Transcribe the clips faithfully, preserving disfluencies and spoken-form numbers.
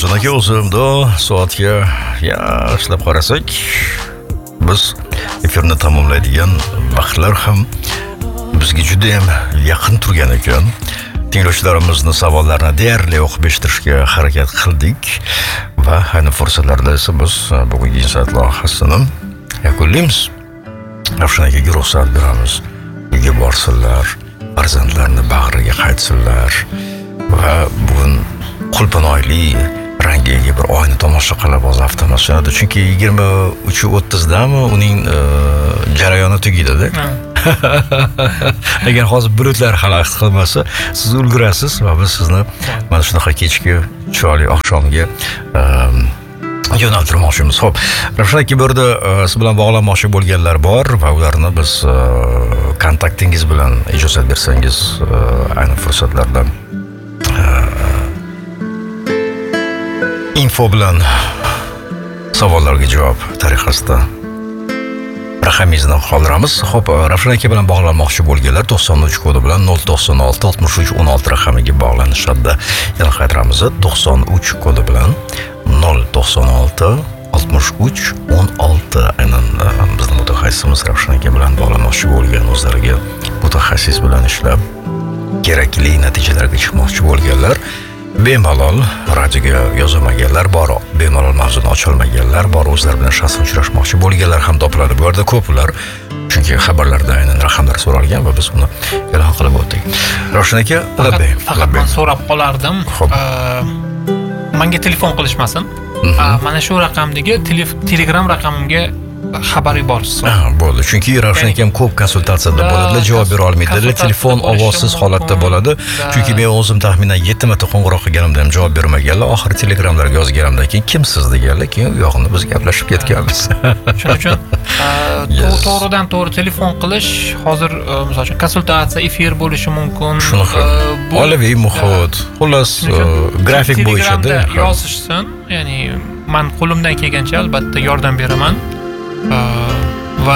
Ravshan aka, o'zimda soatga yaxshilab qarasak, biz efirni tamomlaydigan vaqtlar ham bizga juda ham yaqin turgan ekan. Tinglovchilarimizni savollarini deyarli o'qib eshittirishga harakat qildik va ayni fursatlarda esa biz bugungi insoat loyihasini yakunlaymiz. Ravshan akaga ruxsat beramiz. Uyga borsinlar, farzandlarini bag'riga qaytsinlar va bugun Qulpin oyli rangiga bir oyni tomosha qilib o'z avtomashinada, chunki yigirma uch o'ttiz dami uning jarayoni tugaydi-da. Agar hozir bulutlar xalaqit qilmasa, siz ulgurasiz va biz sizni mana shunaqa kechki chiroyli oqshomga yo'naltirmoqchimiz. Xo'p, Ravshan aka, bu yerda siz bilan bog'lanmoqchi bo'lganlar bor va ularni biz kontaktingiz bilan ijozat bersangiz ayni fursatlarda info bilan savollarga javob tariqasida raqamingizni qoldiramiz. Xo'p, Ravshan aka bilan bog'lanmoqchi bo'lganlar to'qson uch kodi bilan nol to'qson olti oltmish uch o'n olti raqamiga bog'lanishadi. Yana qaytaramiz, to'qson uch kodi bilan nol to'qson olti oltmish uch o'n olti. Aynan bizning mutaxassisimiz Ravshan aka bilan bog'lanmoqchi bo'lgan, o'zlariga mutaxassis bilan ishlab kerakli natijalarga chiqmoqchi bo'lganlar bemalol radioga yozolmaganlar bor, bemalol mavzuni ocholmaganlar bor, o'zlari bilan shaxsan uchrashmoqchi bo'lganlar ham topiladi. Bu yerda ko'p ular, chunki xabarlarda aynan raqamlar so'ralgan va biz uni e'lon qilib o'tdik. Ravshan aka, labbay. Faqat men so'rab qolardim. Menga telefon qilishmasin. Mana shu raqamdagi Telegram raqamimga xabar yuborsin. Ha, bo'ldi. Chunki Ravshan akam ko'p konsultatsiyada bo'ladi, javob bera olmaydi. Telefon ovozsiz holatda bo'ladi. Chunki men o'zim taxminan yetti marta qo'ng'iroq qilganimda ham javob bermaganlar. Oxiri Telegramlarga yozganimdan keyin kimsiz deganlar, keyin u yo'qni biz gaplashib ketganmiz. Shuning uchun to'g'ridan to'g'ri telefon qilish, hozir misol uchun konsultatsiya, efir bo'lishi mumkin. Shunaqa. Oilaviy muhit, xullas grafik bo'yicha-da yozishsin. Ya'ni men qo'limdan kelgancha albatta yordam beraman. Va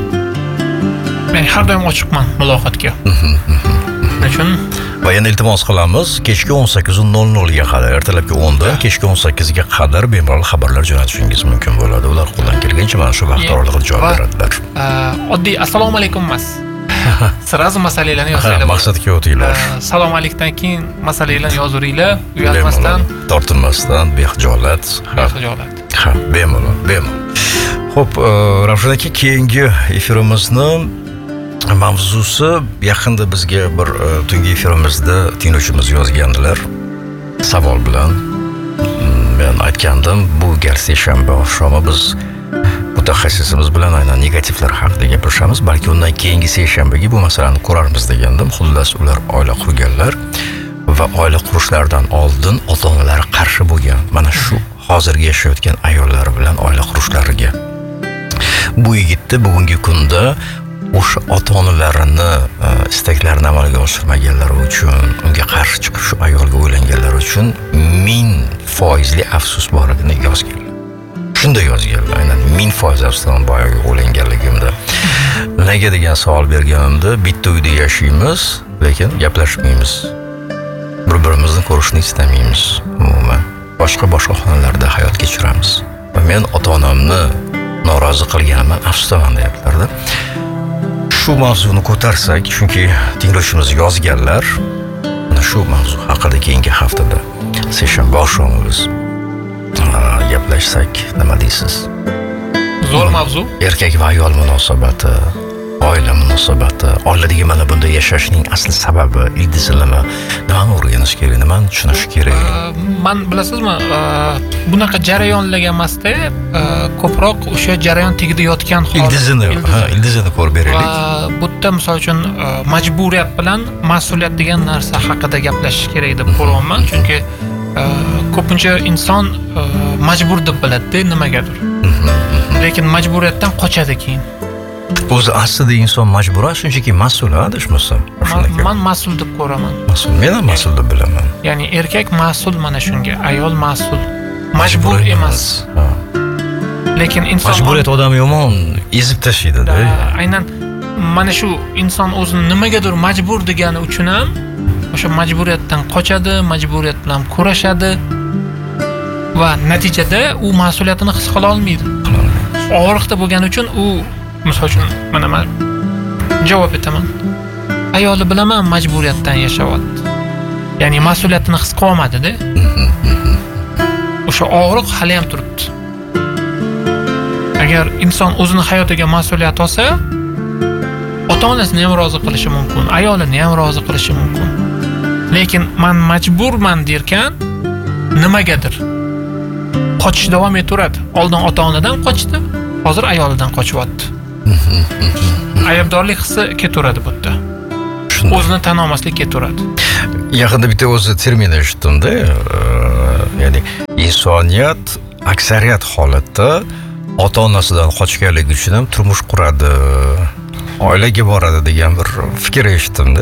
men har doim ochiqman muloqotga. Uchun va yana iltimos qilamiz, kechki o'n sakkiz nol nol ga qadar, ertalabki o'ndan kechki o'n sakkiz ga qadar bemalol xabarlar jo'natishingiz mumkin bo'ladi. Ular qo'ldan kelgancha mana shu vaqt oralig'ida javob beradilar. Oddiy assalomu alaykum emas. Sirazu masalalarni yozinglar. Maqsadga o'tinglar. Assalomu alaykumdan keyin masalalarni yozaveringlar, uyalmasdan, tortinmasdan, bexijolat. Bexijolat. Ha, bemalol, bemalol. Xo'p, Ravshan aka, keyingi efirimizni mavzusi yaqinda bizga bir tungi efirimizda tinglovchimiz yozgandilar savol bilan. Men aytgandim, bu gal seshanba oqshomi biz mutaxassisimiz bilan aynan negativlar haqida gapirishamiz, balki undan keyingi seshanbaga bu masalani ko'rarmiz degandim. Xullas, ular oila qurganlar va oila qurishlaridan oldin ota-onalari qarshi bo'lgan mana shu hozirgi yashayotgan ayollar bilan oila qurishlariga. Bu yigitni bugungi kunda o'sha ota-onalarini istaklarini amalga oshirmaganlari uchun, unga qarshi chiqib shu ayolga uylanganlar uchun ming foizli afsus borligini yozgan. Shunda yozgan, aynan ming foiz afsusdan boyaga uylanganligimda. Nega degan savol berganimda, bitta uyda yashaymiz, lekin gaplashmaymiz. Bir-birimizni ko'rishni istamaymiz. Umuman boshqa-boshqa xonalarda hayot kechiramiz. Va men ota-onamni norozi qilganimdan afsusdaman deyaptilar-da. Shu mavzuni ko'tarsak, chunki tinglovchimiz yozganlar, mana shu mavzu haqida keyingi haftada seshanba oqshomi biz gaplashsak, nima deysiz? Zo'r mavzu. Erkak va ayol munosabati, oila munosabati, oiladagi mana bunday yashashning asli sababi, ildizi nima, nimani o'rganish kerak, nimani tushunish kerak? Men bilasizmi, bunaqa jarayonlarga emasda, ko'proq o'sha jarayon tagida yotgan holat. Ildizini, ha, ildizini ko'rib beraylik. Bu yerda misol uchun majburiyat bilan mas'uliyat degan narsa haqida gaplashish kerak deb ko'raman, chunki ko'pincha inson majbur deb biladi nimagadir. Lekin majburiyatdan qochadi keyin. O'zi aslida inson majbur, shunchaki mas'ul, adashmasam. Men mas'ul deb ko'raman. Mas'ul, men ham mas'ul deb bilaman. Ya'ni erkak mas'ul mana shunga, ayol mas'ul. Majbur emas. Lekin inson majburiyat odamni yomon ezib tashlaydi-da. Aynan mana shu inson o'zini nimagadir majbur degani uchun ham o'sha majburiyatdan qochadi, majburiyat bilan kurashadi va natijada u mas'uliyatini his qila olmaydi. Og'riqda bo'lgani uchun u, misol uchun, mana men javob etaman. Ayoli bilaman majburiyatdan yashayapti. Ya'ni mas'uliyatini his qila olmadi-da. O'sha og'riq hali ham turibdi. Agar inson o'zini hayotiga mas'uliyat olsa, ota-onasini ham rozi qilishi mumkin, ayolini ham rozi qilishi mumkin. Lekin men majburman derkan, nimagadir qochish davom etaveradi. Oldin ota-onadan qochdi, hozir ayolidan qochyapti. Aybdorlik hissi ketaveradi bu yerda. O'zini tan olmaslik ketaveradi. Yaqinda bitta o'zi termin eshitdim-da, ya'ni insoniyat aksariyat holatda ota-onasidan qochganligi uchun ham turmush quradi, oilaga boradi degan bir fikr eshitdim-da.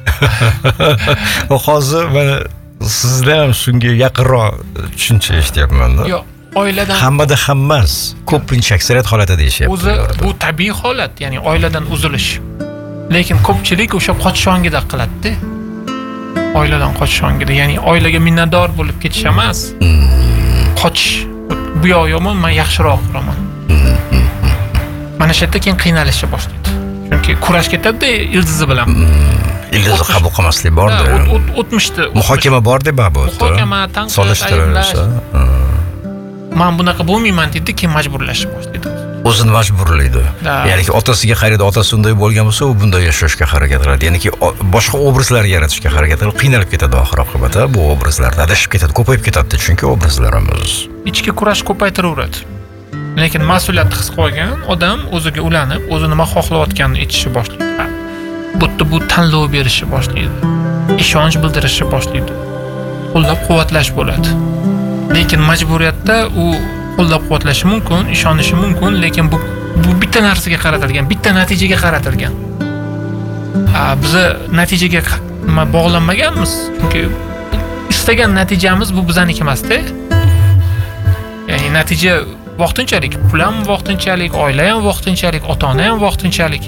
Hozir mana sizlar ham shunga yaqinroq tushuncha eshityapman-da. Yo'q, oiladan hammada hammas, ko'pincha aksariyat holatda deyishyapti. O'zi bu tabiiy holat, ya'ni oiladan uzilish. Lekin ko'pchilik o'sha qochish ongida qiladi-da. Oiladan qochish ongida, ya'ni oilaga minnatdor bo'lib ketish emas. Qochish. Bu yoq yomon, men yaxshiroq quraman. Mana shu yerda keyin qiynalishga boshlaydi. Chunki kurash ketadi ildizi bilan. Ildizni qabul qilmaslik bor-da. O'tmishdi. Muhokama bor deb bu. Muhokama, tanqid, men bunaqa bo'lmayman dedi, keyin majburlashib boshlaydi. O'zini majburlaydi. Ya'ni otasiga qaraydi, otasi unday bo'lgan bo'lsa, u bunday yashashga harakat qiladi. Ya'ni boshqa obrazlar yaratishga harakat qilib, qiynalib ketadi oxir oqibatda. Bu obrazlar adashib ketadi, ko'payib ketadi, chunki obrazlarimiz. Ichki kurash ko'paytiraveradi. Lekin mas'uliyatni his qilgan odam o'ziga ulanib, o'zi nima xohlayotganini aytishni boshlaydi. Bu yerda bu tanlov berishni boshlaydi. Ishonch bildirishni boshlaydi. Qo'llab-quvvatlash bo'ladi. Lekin majburiyatda u qo'llab-quvvatlashi mumkin, ishonishi mumkin, lekin bu bu bitta narsaga qaratilgan, bitta natijaga qaratilgan. Ha, biz natijaga bog'lanmaganmiz, chunki istagan natijamiz bu bizaniki emas-da. Ya'ni natija vaqtinchalik, pul ham vaqtinchalik, oila ham vaqtinchalik, ota-ona ham vaqtinchalik.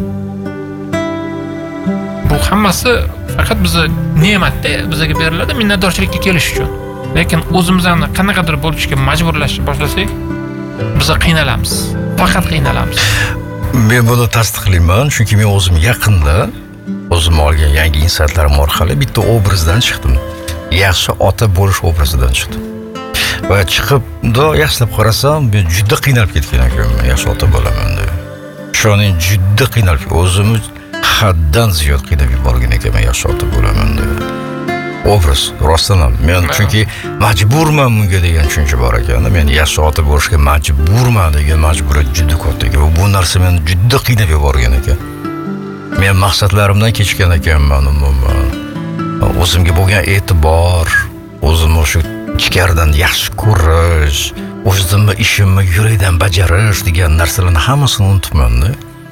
Bu hammasi faqat bizni ne'matda bizga beriladi minnatdorchilikka kelish uchun. Lekin o'zimizni qanaqadir bo'lishga majburlashni boshlasak, biz qiynalamiz. Faqat qiynalamiz. Men buni tasdiqlayman, chunki men o'zim yaqinda o'zim olgan yangi insightlarim orqali bitta obrazdan chiqdim. Yaxshi ota bo'lish obrazidan chiqdim. Va chiqib, do yaxshilab qarasam, men juda qiynalib ketgan ekanman, yaxshi ota bo'laman deb. Shoning juda qiynalib, o'zimni haddan ziyod qiynab yuborgan ekanman, yaxshi ota bo'laman deb. Obraz rostdan ham men chunki majburman bunga degan tushuncha bor ekan. Men yaxshi ota bo'lishga majburman degan majburiyat juda katta ekan. Bu narsa meni juda qiynab yuborgan ekan. Men maqsadlarimdan kechgan ekanman umuman. O'zimga bo'lgan e'tibor, o'zimni shu ichkaridan yaxshi ko'rish, o'zimni ishimni yurakdan bajarish degan narsalarni hammasini unutibman-da.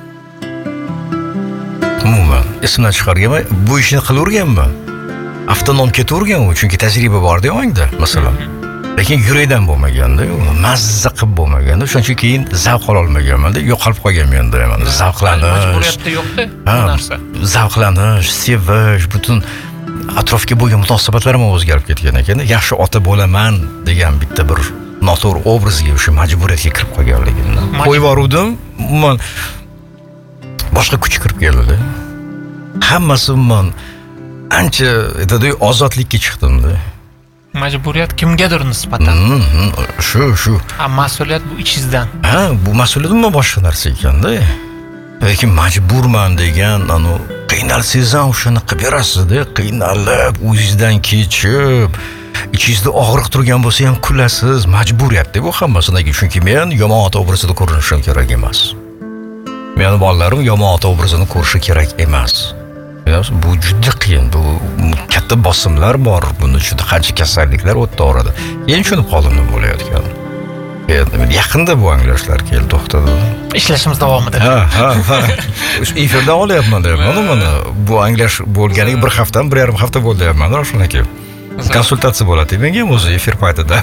Umuman esimdan chiqarganman, bu ishni qilaverganman. Avtonom ketavergan u, chunki tajriba bor-da o'ngda, masalan. Lekin yurakdan bo'lmaganda, mazza qilib bo'lmaganda, shuning uchun keyin zavq ola olmaganman-da, yo'qolib qolganman-da, mana zavqlanish. Majburiyatda yo'q-da bu narsa. Zavqlanish, sevish, butun atrofga bo'lgan munosabatlarim o'zgarib ketgan ekan. Yaxshi ota bo'laman degan bitta bir noto'g'ri obrazga, o'sha majburiyatga kirib qolganligimdan qo'yib yubordim. Umuman boshqa kuch kirib keldi. Hammasi umuman ancha aytadi, ozodlikka chiqdim-da. Majburiyat kimgadir nisbatan. Shu, shu. Ha, mas'uliyat bu ichingizdan. Ha, bu mas'uliyat umuman boshqa narsa ekan-da. Lekin majburman degan, anu qiynalsangiz ham o'shani qilib berasiz-da, qiynalib, o'zingizdan kechib, ichingizda og'riq turgan bo'lsa ham kulasiz, majburiyat deb bu hammasidan, chunki men yomon ota obrazida ko'rinishim kerak emas. Meni bolalarim yomon ota obrazini ko'rishi kerak emas. Bu juda qiyin, bu katta bosimlar bor, buni juda qancha kasalliklar o'tdi-o'radi. Endi tushunib qoldim nima bo'layotgan. Endi yaqinda bu anglashlar keldi, to'xtadi. Ishlashimiz davomida. Ha, ha, ha. Efirda olyapman deyapman, mana bu anglash bo'lganiga bir hafta, bir yarim hafta bo'ldi deyapman, shunaki. Konsultatsiya bo'ladi menga ham o'zi efir paytida.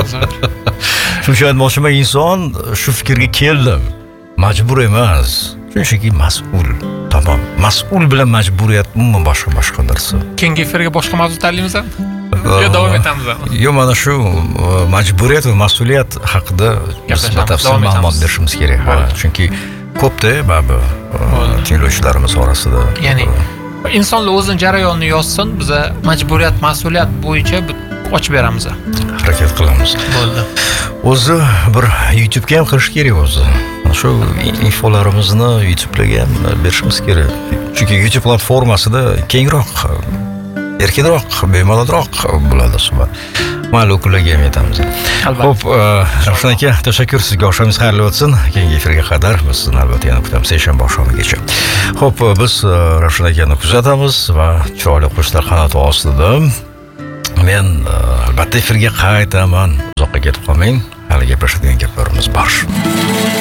Shuning uchun aytmoqchiman, inson shu fikrga keldim. Majbur emas. shunchaki mas'ul. Tamom. Mas'ul bilan majburiyat umuman boshqa boshqa narsa. Keyingi efirga boshqa mavzu tanlaymiz ham? Yo, davom etamiz ham. Yo, mana shu majburiyat va mas'uliyat haqida biz batafsil ma'lumot berishimiz kerak. Chunki ko'pda baribir tinglovchilarimiz orasida. Ya'ni insonlar o'zining jarayonini yozsin, biza majburiyat, mas'uliyat bo'yicha ochib beramiz. Harakat qilamiz. Bo'ldi. O'zi bir YouTube'ga ham qilish kerak o'zi. Shu infolarimizni YouTube'ga ham berishimiz kerak. Chunki YouTube platformasida kengroq, erkinroq, bemalolroq bo'ladi suhbat. Mayli, ularga ham aytamiz. Xo'p, Ravshan aka, tashakkur sizga. Oqshomingiz xayrli o'tsin. Keyingi efirga qadar biz sizni albatta yana kutamiz, seshanba oqshomigacha. Xo'p, biz Ravshan akani kuzatamiz va chiroyli qo'shiqlar qanoti ostida. Men albatta efirga qaytaman. Uzoqqa ketib qolmang. Hali gaplashadigan gaplarimiz bor.